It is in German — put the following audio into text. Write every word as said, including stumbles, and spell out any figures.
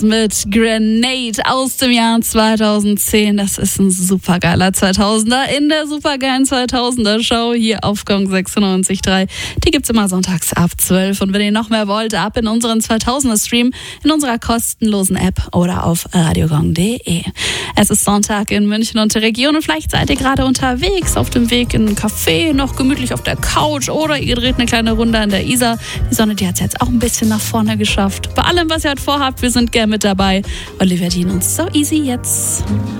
mit Grenade aus dem Jahr zweitausendzehn. Das ist ein supergeiler zweitausender in der supergeilen zweitausender Show hier auf Gong sechsundneunzig Komma drei. Die gibt's immer sonntags ab zwölf. Und wenn ihr noch mehr wollt, ab in unseren zweitausender Stream in unserer kostenlosen App oder auf radiogong punkt de. Es ist Sonntag in München und der Region und vielleicht seid ihr gerade unterwegs auf dem Weg in einen Café, noch gemütlich auf der Couch oder ihr dreht eine kleine Runde an der Isar. Die Sonne, die hat's jetzt auch ein bisschen nach vorne geschafft. Bei allem, was ihr heute vorhabt, wir sind gern mit dabei. Olivia Dean und So Easy jetzt.